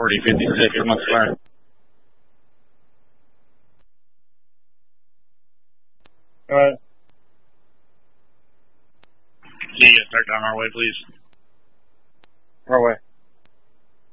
4056, Montclair. Alright. Yeah, start down our way, please. Our way.